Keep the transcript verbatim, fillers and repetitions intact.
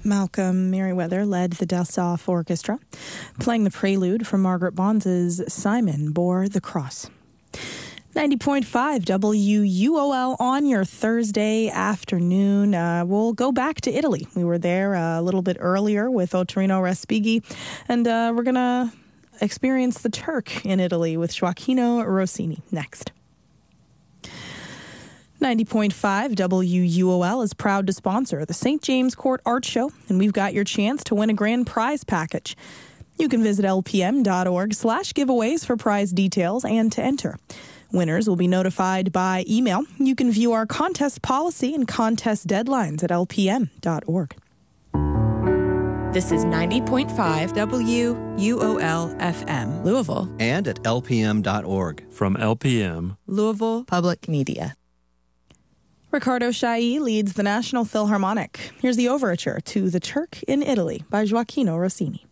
Malcolm Merriweather led the Dussoff Orchestra, playing the prelude from Margaret Bonds' Simon Bore the Cross. ninety point five W U O L on your Thursday afternoon. Uh, we'll go back to Italy. We were there a little bit earlier with Ottorino Respighi, and uh, we're going to experience the Turk in Italy with Gioachino Rossini next. ninety point five W U O L is proud to sponsor the Saint James Court Art Show, and we've got your chance to win a grand prize package. You can visit lpm.org slash giveaways for prize details and to enter. Winners will be notified by email. You can view our contest policy and contest deadlines at l p m dot org. This is ninety point five W U O L F M, Louisville. And at l p m dot org. From L P M, Louisville Public Media. Riccardo Chailly leads the National Philharmonic. Here's the overture to The Turk in Italy by Gioachino Rossini.